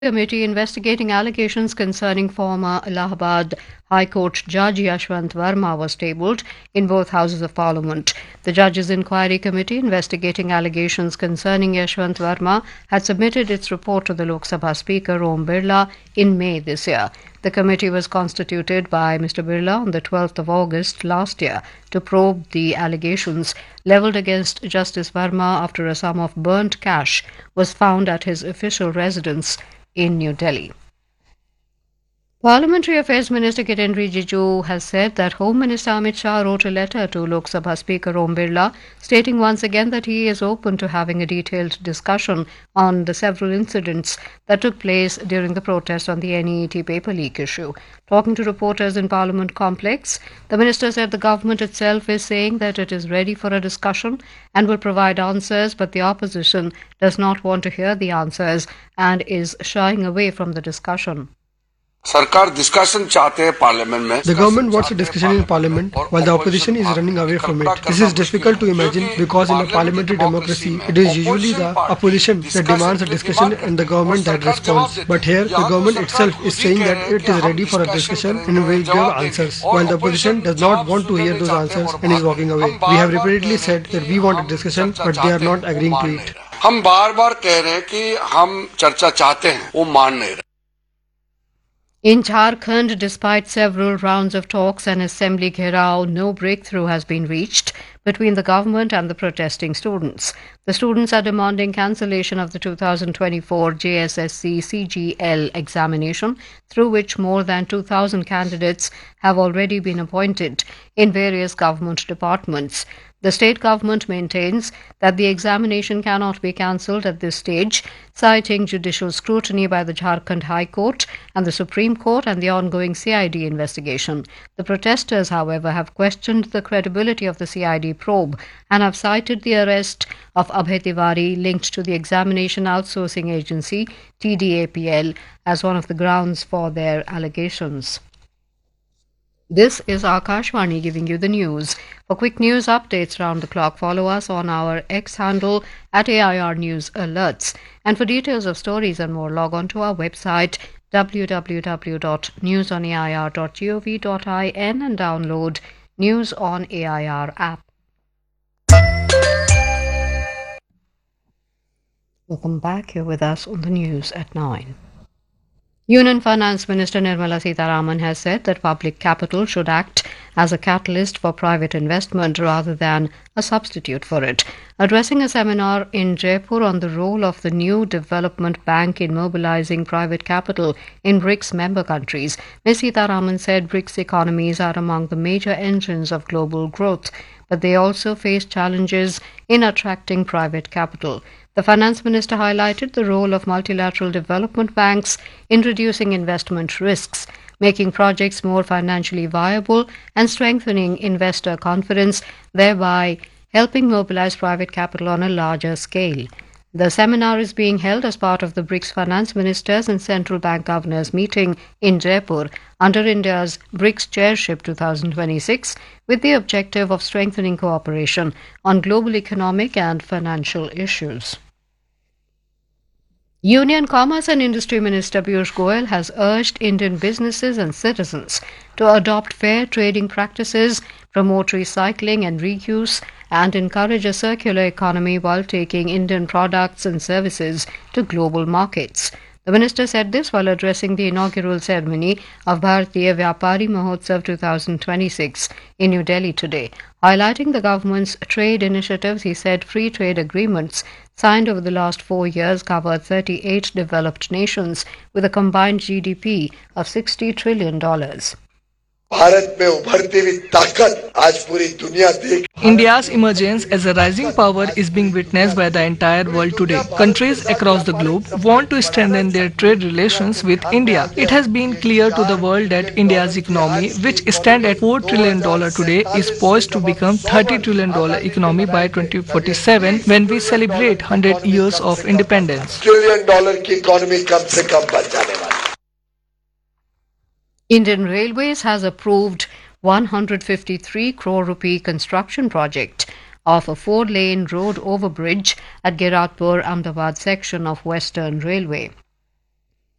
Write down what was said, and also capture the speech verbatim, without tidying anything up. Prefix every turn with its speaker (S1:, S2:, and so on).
S1: Committee investigating allegations concerning former Allahabad High Court Judge Yashwant Verma was tabled in both houses of Parliament. The Judges' Inquiry Committee investigating allegations concerning Yashwant Verma had submitted its report to the Lok Sabha Speaker Om Birla in May this year. The committee was constituted by Mister Birla on the twelfth of August last year to probe the allegations levelled against Justice Verma after a sum of burnt cash was found at his official residence in New Delhi. Parliamentary Affairs Minister Kiren Rijiju has said that Home Minister Amit Shah wrote a letter to Lok Sabha Speaker Om Birla stating once again that he is open to having a detailed discussion on the several incidents that took place during the protest on the N E E T paper leak issue. Talking to reporters in Parliament Complex, the minister said the government itself is saying that it is ready for a discussion and will provide answers, but the opposition does not want to hear the answers and is shying away from the discussion.
S2: सरकार discussion चाहते हैं parliament में.
S3: The government wants a discussion in parliament while the opposition is running away from it. This is difficult to imagine because in a parliamentary democracy, it is usually the opposition that demands a discussion and the government that responds. But here, the government itself is saying that it is ready for a discussion and will give answers, while the opposition does not want to hear those answers and is walking away. We have repeatedly said that we want a discussion, but they are not agreeing to it.
S2: हम बार बार कह रहे हैं कि हम चर्चा चाहते हैं, वो मान नहीं रहे.
S1: In Jharkhand, despite several rounds of talks and assembly gherao, no breakthrough has been reached between the government and the protesting students. The students are demanding cancellation of the two thousand twenty-four J S S C C G L examination, through which more than two thousand candidates have already been appointed in various government departments. The state government maintains that the examination cannot be cancelled at this stage, citing judicial scrutiny by the Jharkhand High Court and the Supreme Court and the ongoing C I D investigation. The protesters, however, have questioned the credibility of the C I D probe and have cited the arrest of Abhay Tiwari linked to the examination outsourcing agency T D A P L as one of the grounds for their allegations. This is Akashvani giving you the news. For quick news updates round the clock, follow us on our X handle at A I R News Alerts. And for details of stories and more, log on to our website w w w dot news on a i r dot gov dot in and download News on A I R app. Welcome back. Here with us on the news at nine. Union Finance Minister Nirmala Sitharaman has said that public capital should act as a catalyst for private investment rather than a substitute for it. Addressing a seminar in Jaipur on the role of the new development bank in mobilizing private capital in BRICS member countries, Miz Sitharaman said BRICS economies are among the major engines of global growth, but they also face challenges in attracting private capital. The finance minister highlighted the role of multilateral development banks in reducing investment risks, making projects more financially viable and strengthening investor confidence, thereby helping mobilize private capital on a larger scale. The seminar is being held as part of the BRICS finance ministers and central bank governors meeting in Jaipur under India's BRICS chairship twenty twenty-six, with the objective of strengthening cooperation on global economic and financial issues. Union Commerce and Industry Minister Piyush Goyal has urged Indian businesses and citizens to adopt fair trading practices, promote recycling and reuse, and encourage a circular economy while taking Indian products and services to global markets. The minister said this while addressing the inaugural ceremony of Bharatiya Vyapari Mahotsav twenty twenty-six in New Delhi today. Highlighting the government's trade initiatives, he said free trade agreements signed over the last four years covered thirty-eight developed nations with a combined G D P of sixty trillion dollars.
S4: India's emergence as a rising power is being witnessed by the entire world today. Countries across the globe want to strengthen their trade relations with India. It has been clear to the world that India's economy, which stands at four trillion dollars today, is poised to become thirty trillion dollars economy by twenty forty-seven when we celebrate one hundred years of independence.
S2: Trillion dollar की economy कम से कम बन जाने वाली.
S1: Indian Railways has approved one hundred fifty-three crore rupee construction project of a four-lane road overbridge at Giratpur Ahmedabad section of Western Railway.